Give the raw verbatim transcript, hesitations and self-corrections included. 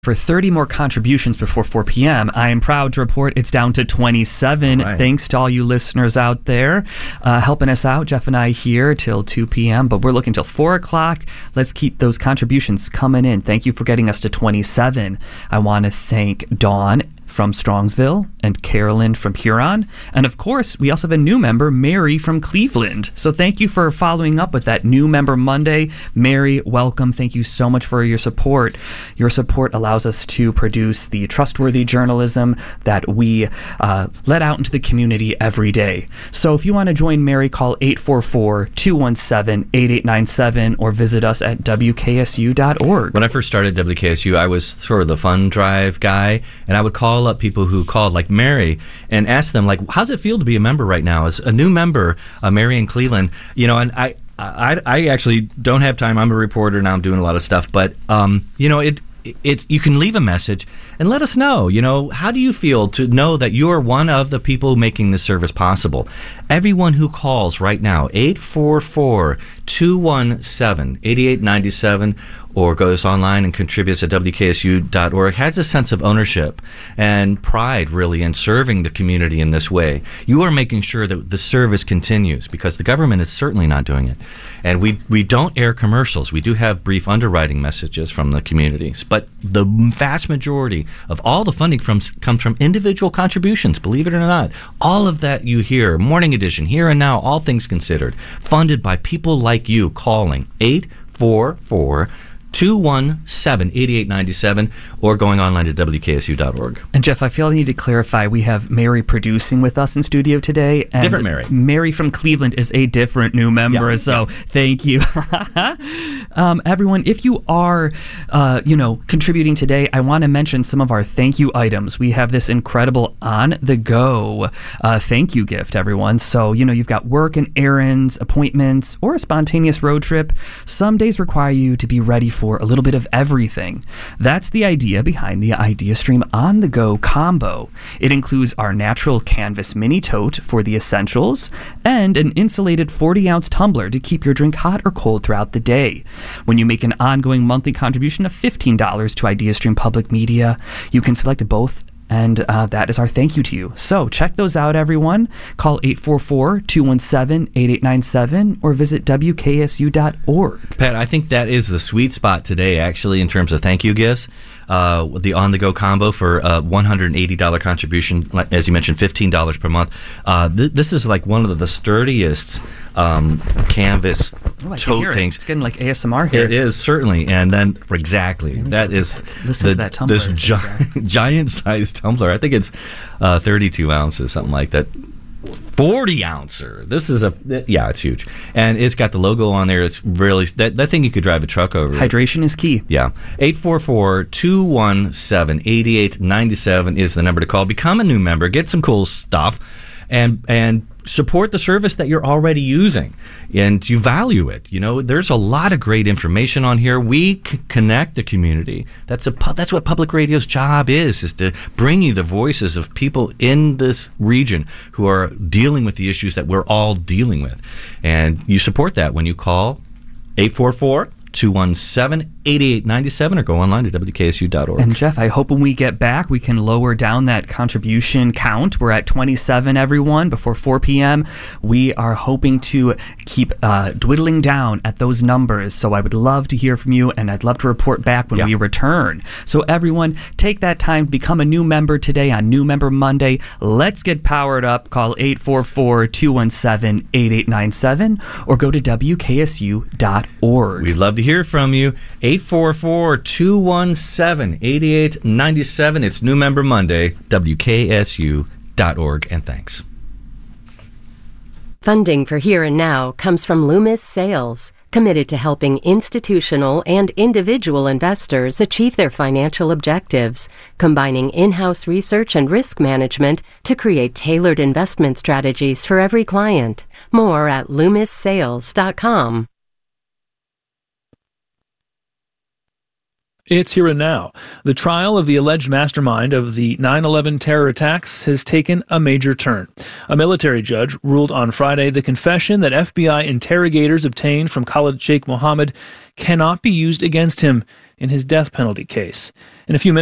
for thirty more contributions before four p.m. I am proud to report it's down to twenty-seven. Right. Thanks to all you listeners out there uh, helping us out. Jeff and I here till two p.m., but we're looking till four o'clock. Let's keep those contributions coming in. Thank you for getting us to twenty-seven. I want to thank Dawn from Strongsville and Carolyn from Huron. And of course, we also have a new member, Mary from Cleveland. So thank you for following up with that new member Monday. Mary, welcome. Thank you so much for your support. Your support allows us to produce the trustworthy journalism that we uh, let out into the community every day. So if you want to join Mary, call eight four four, two one seven, eight eight nine seven or visit us at W K S U dot org. When I first started W K S U, I was sort of the fund drive guy, and I would call up people who called, like Mary, and ask them, like, how's it feel to be a member right now? As a new member, uh, Mary in Cleveland, you know, and I, I, I actually don't have time. I'm a reporter now. I'm doing a lot of stuff, but um, you know, it. It's you can leave a message and let us know, you know, how do you feel to know that you are one of the people making this service possible? Everyone who calls right now, eight four four, two one seven, eight eight nine seven, or goes online and contributes at W K S U dot org, has a sense of ownership and pride, really, in serving the community in this way. You are making sure that the service continues, because the government is certainly not doing it. And we, we don't air commercials. We do have brief underwriting messages from the communities. But the vast majority of all the funding from, comes from individual contributions, believe it or not. All of that you hear, Morning Edition, Here and Now, All Things Considered, funded by people like you calling eight four four, two one seven, eight eight nine seven or going online to W K S U dot org. And Jeff, I feel I need to clarify, we have Mary producing with us in studio today. And different Mary. Mary from Cleveland is a different new member, yeah, so yeah. Thank you. um, everyone, if you are, uh, you know, contributing today, I want to mention some of our thank you items. We have this incredible on-the-go uh, thank you gift, everyone. So, you know, you've got work and errands, appointments, or a spontaneous road trip. Some days require you to be ready for for a little bit of everything. That's the idea behind the IdeaStream on-the-go combo. It includes our natural canvas mini tote for the essentials and an insulated forty-ounce tumbler to keep your drink hot or cold throughout the day. When you make an ongoing monthly contribution of fifteen dollars to IdeaStream Public Media, you can select both, and uh, that is our thank you to you. So check those out, everyone. Call eight four four, two one seven, eight eight nine seven or visit W K S U dot org. Pat, I think that is the sweet spot today, actually, in terms of thank you gifts. Uh, the on-the-go combo for a one hundred eighty dollars contribution, as you mentioned, fifteen dollars per month. Uh, th- this is like one of the sturdiest um, canvas oh, tote things. It. It's getting like A S M R here. It is, certainly. And then, exactly, that is Listen the, to that tumbler. this gi- giant-sized tumbler. I think it's uh, thirty-two ounces, something like that. forty ouncer. This is a, yeah, it's huge. And it's got the logo on there. It's really, that, that thing you could drive a truck over. Hydration is key. Yeah. eight four four, two one seven, eight eight nine seven is the number to call. Become a new member. Get some cool stuff. And, and support the service that you're already using, and you value it. You know, there's a lot of great information on here. We c- connect the community. That's a pu- that's what public radio's job is, is to bring you the voices of people in this region who are dealing with the issues that we're all dealing with. And you support that when you call eight four four, two one seven, eight eight nine seven or go online to W K S U dot org. And Jeff, I hope when we get back, we can lower down that contribution count. We're at twenty-seven, everyone, before four p.m. We are hoping to keep uh, dwindling down at those numbers. So I would love to hear from you, and I'd love to report back when yeah. we return. So everyone, take that time, become a new member today on New Member Monday. Let's get powered up. Call eight four four, two one seven, eight eight nine seven or go to W K S U dot org. We'd love to hear from you. eight four four, two one seven, eight eight nine seven. It's New Member Monday, W K S U dot org, and thanks. Funding for Here and Now comes from Loomis Sales, committed to helping institutional and individual investors achieve their financial objectives, combining in-house research and risk management to create tailored investment strategies for every client. More at loomis sales dot com. It's Here and Now. The trial of the alleged mastermind of the nine eleven terror attacks has taken a major turn. A military judge ruled on Friday the confession that F B I interrogators obtained from Khalid Sheikh Mohammed cannot be used against him in his death penalty case. In a few minutes,